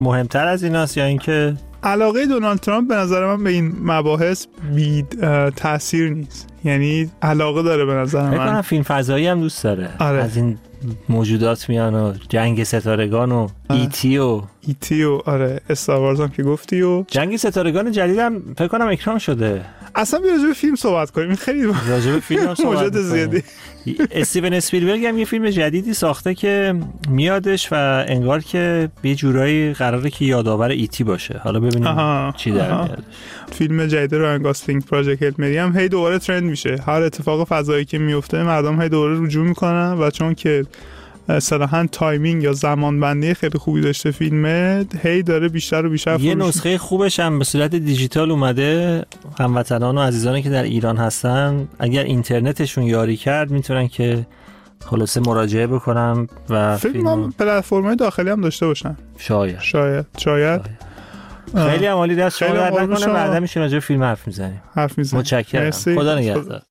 مهمتر از ایناست یا اینکه علاقه دونالد ترامپ به نظر من به این مباحث بی تأثیر نیست؟ یعنی علاقه داره به نظر من. فکر کنم فیلم فضایی هم دوست داره. آره. از این موجودات میان و جنگ ستارگان و ایتی و آره استار وارز هم که گفتی و جنگ ستارگان جدیدم فکر کنم اکران شده. اصلا بیا راجع به فیلم صحبت کنیم. خیلی راجع به فیلم هم صحبت زیادی. استیون اسپیلبرگ هم یه فیلم جدیدی ساخته که میادش و انگار که یه جورایی قراره که یادآور ایتی باشه. حالا ببینیم چی در میاد. فیلم جدید راین گاسلینگ پراجکت هیل مری هم هی دوباره ترند میشه. هر اتفاق فضایی که میفته مردم هی دوباره رجوع میکنن و چون که صراحاً تایمینگ یا زمان بندی خیلی خوبی داشته فیلمه، هی داره بیشتر و بیشتر یه نسخه خوبش هم به صورت دیجیتال اومده. هموطنان و عزیزانی که در ایران هستن اگر اینترنتشون یاری کرد میتونن که خلاصه مراجعه بکنم و فیلم هم پلتفرم‌های داخلی هم داشته باشن. شاید خیلی عالی. دست شما درد نکنه. بعدا میشه راجع به فیلم حرف میزنیم. متشکرم. خدا نگهدار.